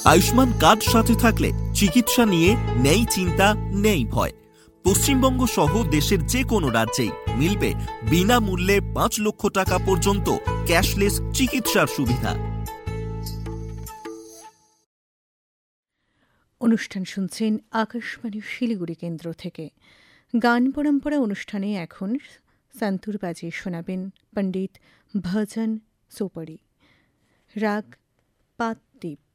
Ayushman card সাথে থাকলে চিকিৎসা নিয়ে নেই চিন্তা, নেই ভয়। পশ্চিমবঙ্গ সহ দেশের যে কোনো রাজ্যেই মিলবে বিনামূল্যে 5 লক্ষ টাকা পর্যন্ত ক্যাশলেস চিকিৎসার সুবিধা। অনুষ্ঠান শুনছেন আকাশবাণী শিলিগুড়ি কেন্দ্র থেকে। গান পরম্পরা অনুষ্ঠানে এখন সন্তুর বাজিয়ে শোনাবেন পণ্ডিত ভজন সোপারি। রাগ পাতদীপ।